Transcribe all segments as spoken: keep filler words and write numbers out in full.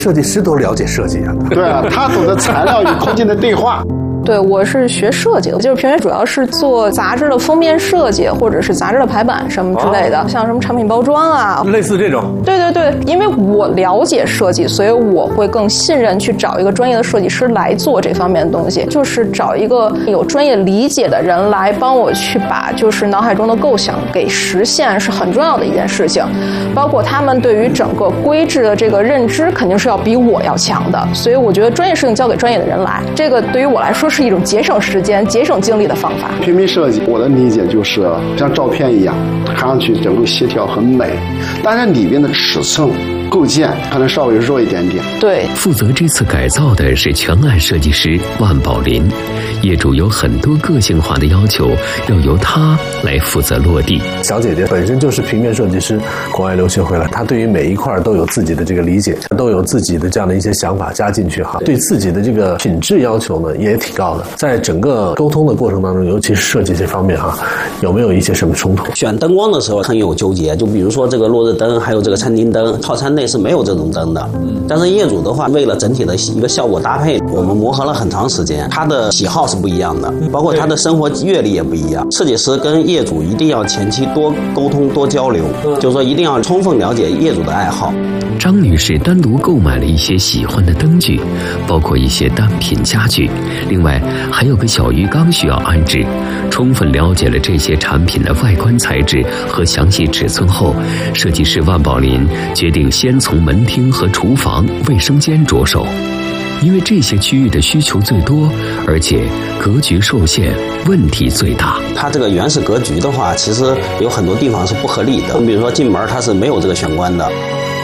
设计师都了解设计啊。 对啊，他懂得材料与空间的对话。 对，我是学设计的，就是平时主要是做杂志的封面设计，或者是杂志的排版什么之类的，哦、像什么产品包装啊， 类似这种。 对对对，因为我了解设计，所以我会更信任去找一个专业的设计师来做这方面的东西，就是找一个有专业理解的人来帮我去把就是脑海中的构想给实现，是很重要的一件事情。包括他们对于整个规制的这个认知，肯定是要比我要强的，所以我觉得专业事情交给专业的人来，这个对于我来说是一种节省时间、节省精力的方法。 平面设计，我的理解就是像照片一样，看上去整个协调很美，但是里面的尺寸构件可能稍微弱一点点。 对， 负责这次改造的是全案设计师万宝林，业主有很多个性化的要求，要由他来负责落地。 小姐姐本身就是平面设计师，国外留学回来，她对于每一块都有自己的这个理解，都有自己的这样的一些想法加进去哈，对自己的这个品质要求呢也挺高的。在整个沟通的过程当中，尤其是设计这方面哈，有没有一些什么冲突？ 选灯光的时候很有纠结，就比如说这个落日灯，还有这个餐厅灯，套餐内是没有这种灯的。但是业主的话，为了整体的一个效果搭配，我们磨合了很长时间，他的喜好是不一样的，包括他的生活阅历也不一样。设计师跟业主一定要前期多沟通、多交流，就是说一定要充分了解业主的爱好。 张女士单独购买了一些喜欢的灯具，包括一些单品家具，另外还有个小鱼缸需要安置。充分了解了这些产品的外观材质和详细尺寸后，设计师万宝林决定先从门厅和厨房、卫生间着手，因为这些区域的需求最多，而且格局受限，问题最大。 它这个原始格局的话，其实有很多地方是不合理的，比如说进门它是没有这个玄关的。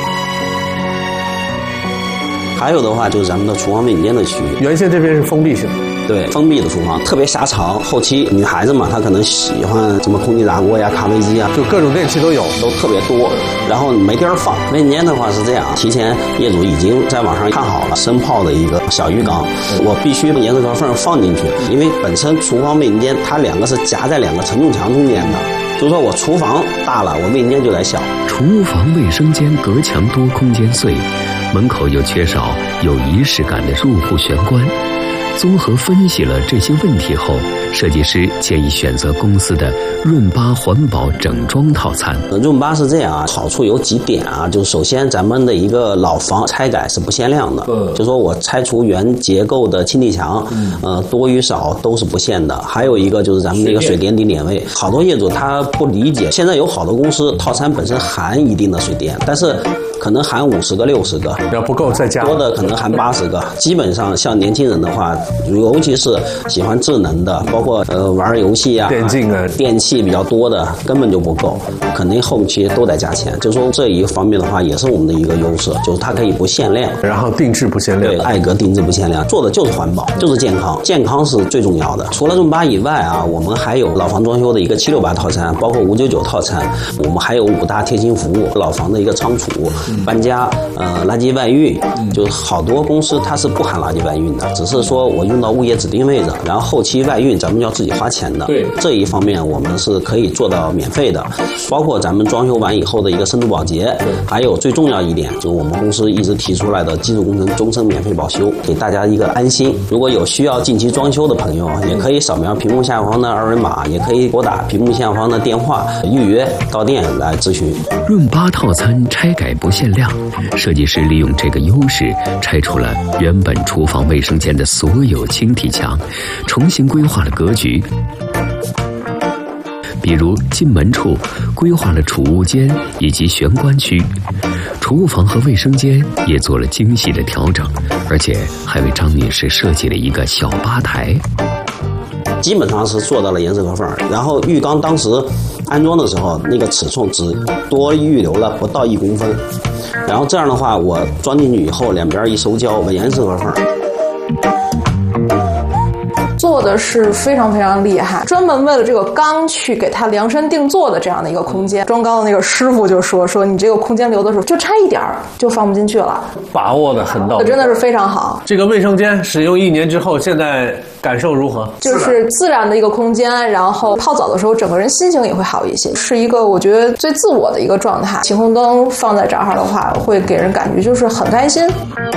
还有的话就是咱们的厨房卫生间的区域， 原先这边是封闭性， 对，封闭的厨房特别狭长。后期女孩子嘛，她可能喜欢什么空气炸锅呀、咖啡机啊， 就各种电器都有， 都特别多。然后没地儿放。卫生间的话是这样，提前业主已经在网上看好了生泡的一个小浴缸，我必须把严丝合缝放进去，因为本身厨房卫生间它两个是夹在两个承重墙中间的。就是说我厨房大了，我卫生间就得小。 厨房卫生间隔墙多，空间碎，门口又缺少有仪式感的入户玄关。综合分析了这些问题后，设计师建议选择公司的润巴环保整装套餐。 润巴是这样啊，好处有几点啊，就是首先咱们的一个老房拆改是不限量的，嗯，就说我拆除原结构的轻地墙，嗯，呃，多与少都是不限的。还有一个就是咱们这个水电顶点位，好多业主他不理解，现在有好多公司套餐本身含一定的水电，但是可能含五十个、六十个， 要不够再加， 多的可能含八十个。基本上像年轻人的话，尤其是喜欢智能的，包括呃玩游戏啊、 电竞啊、 电器比较多的，根本就不够，肯定后期都得加钱。就说这一方面的话，也是我们的一个优势，就是它可以不限量， 然后定制不限量， 对，艾格定制不限量，做的就是环保，就是健康，健康是最重要的。除了润巴以外啊，我们还有老房装修的一个七六八套餐，包括五九九套餐，我们还有五大贴心服务，老房的一个仓储、搬家、呃垃圾外运，就是好多公司它是不含垃圾外运的，只是说我用到物业指定位置，然后后期外运咱们要自己花钱的。对，这一方面我们是可以做到免费的，包括咱们装修完以后的一个深度保洁，还有最重要一点就是我们公司一直提出来的基础工程终身免费保修，给大家一个安心。如果有需要近期装修的朋友，也可以扫描屏幕下方的二维码，也可以拨打屏幕下方的电话预约到店来咨询。 润巴套餐拆改不限量，设计师利用这个优势拆除了原本厨房卫生间的所有轻体墙，重新规划了格局。比如进门处规划了储物间以及玄关区，厨房和卫生间也做了精细的调整，而且还为张女士设计了一个小吧台。 基本上是做到了严丝合缝，然后浴缸当时安装的时候，那个尺寸只多预留了不到一公分，然后这样的话，我装进去以后，两边一收胶，我严丝合缝。 做的是非常非常厉害，专门为了这个缸去给它量身定做的这样的一个空间。装缸的那个师傅就说说你这个空间留的时候就差一点就放不进去了， 把握的很到位， 真的是非常好。 这个卫生间使用一年之后，现在感受如何？ 就是自然的一个空间，然后泡澡的时候整个人心情也会好一些，是一个我觉得最自我的一个状态。晴空灯放在这儿的话，会给人感觉就是很开心。